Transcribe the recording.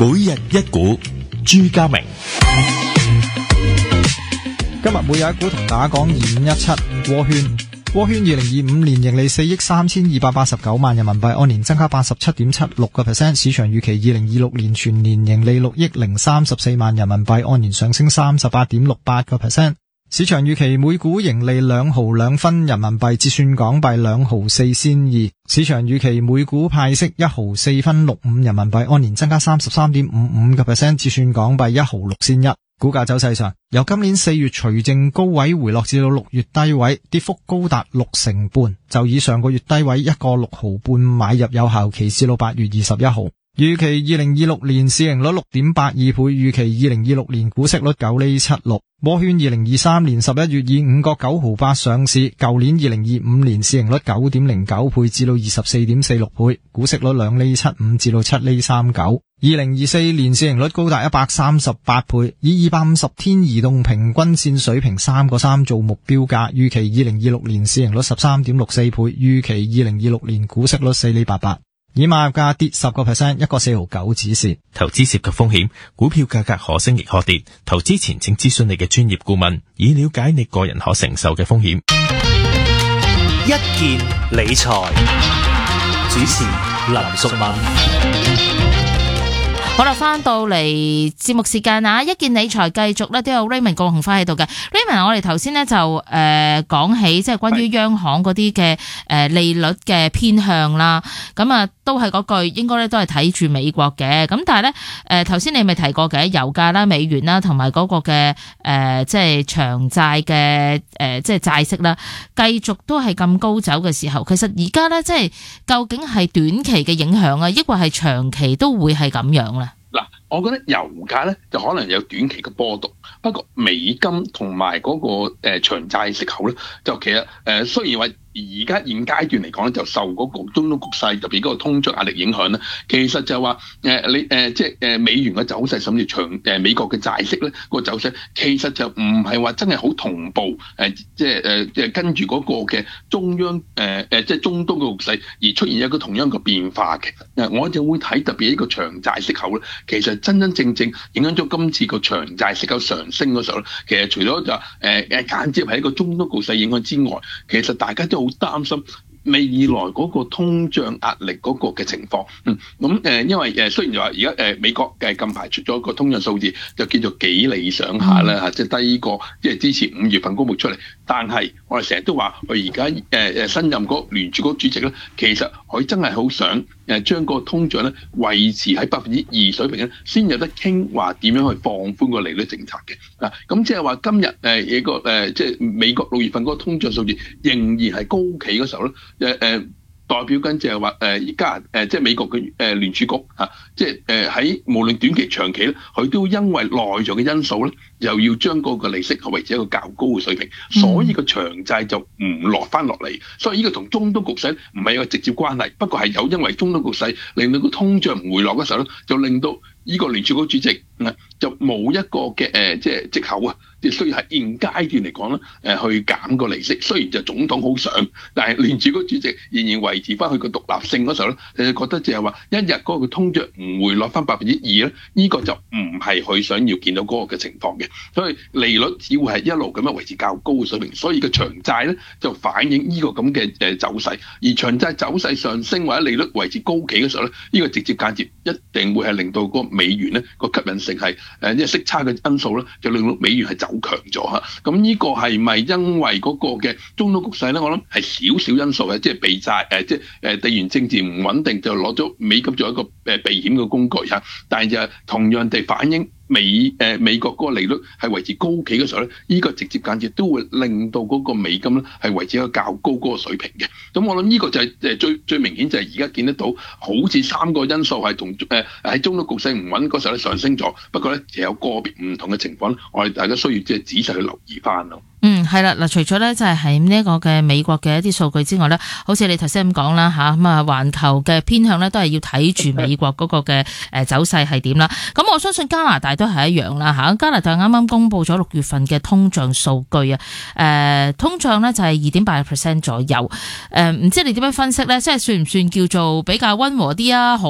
每日一股，朱家明。 今日每日一股同大家講2517窩圈。窩圈2025年盈利4億3289萬人民幣，按年增加 87.76%， 市場預期2026年全年盈利6億034萬人民幣，按年上升 38.68%， 市場預期每股盈利2毫2分人民幣，折算港幣2毫4仙2，市場預期每股派息1毫4分65人民幣，按年增加 33.55%， 折算港幣1毫6仙1。股價走勢上，由今年4月除淨高位回落至到6月低位，跌幅高達6成半，就以上個月低位1個6毫半買入有效期至到8月21號。預期2026年市盈率 6.82 倍，預期2026年股息率9厘76。窩圈2023年11月以5個9毫8上市，舊年2025年市盈率 9.09 倍至到 24.46 倍，股息率2厘75至到7厘39。2024年市盈率高達138倍，以250天移動平均線水平3個3做目標價，預期2026年市盈率 13.64 倍，預期2026年股息率4厘88。以買入價跌 10%， 1個4毫9止蝕。 投資涉及風險，股票價格可升亦可跌，投資前請諮詢你嘅專業顧問，以了解你個人可承受嘅風險。 一件理財，主持林淑敏。 好啦，翻到嚟節目時間啊！一件理財繼續咧，都有 Raymond 郭鴻輝喺度嘅。Raymond， 我哋頭先咧就講起即係關於央行嗰啲嘅利率嘅偏向啦。咁啊，都係嗰句，應該咧都係睇住美國嘅。咁但係咧頭先你咪提過嘅油價啦、美元啦，同埋嗰個嘅即係長債嘅即係債息啦，繼續都係咁高走嘅時候，其實而家咧即係究竟係短期嘅影響啊，抑或係長期都會係咁樣咧？ 嗱，我覺得油價咧就可能有短期嘅波動，不過美金同埋嗰個長債息口咧，就其實雖然話而家現階段嚟講咧，就受嗰個中東局勢特別嗰個通脹壓力影響咧，其實就話即係美元嘅走勢，甚至美國嘅債息咧個走勢，其實就唔係話真係好同步即係跟住嗰個嘅中央即係中東嘅局勢而出現一個同樣嘅變化嘅。我就會睇特別呢個長債息口咧，其實真真正正影響咗今次個長債息口上升嗰時候咧，其實除咗就間接係一個中東局勢影響之外，其實大家都好擔心未來嗰個通脹壓力嗰個嘅情況。因為雖然就話而家美國近排出咗個通脹數字，就叫做幾理想下啦嚇，即係低過即係之前5月份公佈出嚟。但係我哋成日都話，佢而家新任嗰聯儲局主席咧，其實佢真係好想將個通脹咧維持喺2%水平咧，先有得傾話點樣去放寬個利率政策嘅。咁即係話今日即係美國6月份嗰個通脹數字仍然係高企嗰時候咧，代表緊就係話而家即係美國嘅聯儲局即係喺無論短期長期咧，佢都因為內在嘅因素咧，又要將嗰個利息維持一個較高嘅水平，所以個長債就唔落翻落嚟。所以呢個同中東局勢唔係一個直接關係，不過係有因為中東局勢令到個通脹唔回落嘅時候咧，就令到呢個聯儲局主席就冇一個嘅即係藉口啊，即係需要喺現階段嚟講咧去減個利息。雖然就總統好想，但係聯儲局主席仍然維持翻佢個獨立性嗰時候咧，你就覺得就係話一日嗰個通脹唔回落翻2%咧，呢個就唔係佢想要見到嗰個嘅情況嘅。所以利率只會係一路咁樣維持較高嘅水平，所以個長債咧就反映呢個咁嘅走勢。而長債走勢上升或者利率維持高企嘅時候咧，呢個直接間接一定會係令到個美元咧個吸引性係因為息差嘅因素咧，就令到美元係走強咗嚇。咁呢個係咪因為嗰個嘅中東局勢咧？我諗係少少因素嘅，即係避債即係地緣政治唔穩定，就攞咗美金做一個避險嘅工具嚇。但係就同樣地反映美國嗰個利率係維持高企嘅時候咧，呢個直接間接都會令到嗰個美金咧係維持一個較高嗰個水平嘅。咁我諗呢個就係最明顯，就係而家見得到，好似3個因素係同喺中東局勢唔穩嗰時候咧上升咗。不過咧，其實有個別唔同嘅情況，我哋大家需要即係仔細去留意翻咯。 係啦，嗱，除咗咧就係喺呢一個嘅美國嘅一啲數據之外咧，好似你頭先咁講啦吓，咁啊環球嘅偏向咧都係要睇住美國嗰個嘅走勢係點啦。咁我相信加拿大都係一樣啦吓，加拿大啱啱公布咗6月份嘅通脹數據啊，通脹咧就係 2.8% 左右，唔知你點樣分析咧？即係算唔算叫做比較溫和啲啊？好